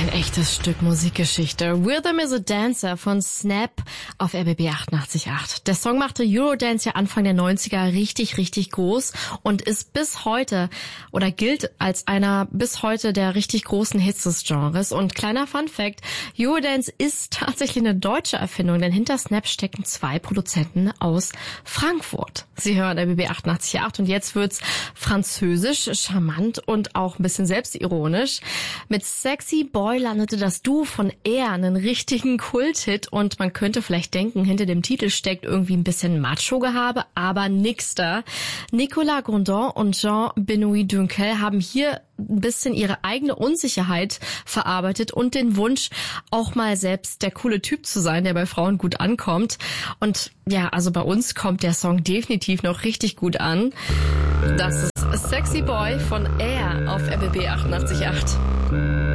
Ein echtes Stück Musikgeschichte. Rhythm is a Dancer von Snap auf RBB 88.8. Der Song machte Eurodance ja Anfang der 90er richtig, richtig groß und ist bis heute oder gilt als einer bis heute der richtig großen Hits des Genres. Und kleiner Funfact, Eurodance ist tatsächlich eine deutsche Erfindung, denn hinter Snap stecken 2 Produzenten aus Frankfurt. Sie hören RBB 88.8 und jetzt wird's französisch, charmant und auch ein bisschen selbstironisch. Mit Sexy Boy landete das Duo von Air einen richtigen Kulthit und man könnte vielleicht denken, hinter dem Titel steckt irgendwie ein bisschen Macho-Gehabe, aber nix da. Nicolas Gondon und Jean-Benoît Dunkel haben hier ein bisschen ihre eigene Unsicherheit verarbeitet und den Wunsch, auch mal selbst der coole Typ zu sein, der bei Frauen gut ankommt. Und ja, also bei uns kommt der Song definitiv noch richtig gut an. Das ist Sexy Boy von Air auf RBB 88.8.